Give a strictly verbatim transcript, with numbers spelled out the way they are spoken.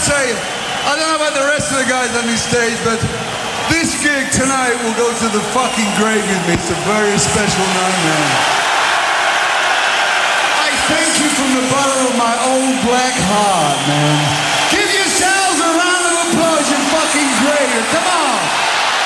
say, I don't know about the rest of the guys on this stage, but this gig tonight will go to the fucking grave with me. It's a very special night, man. I thank you from the bottom of my old black heart.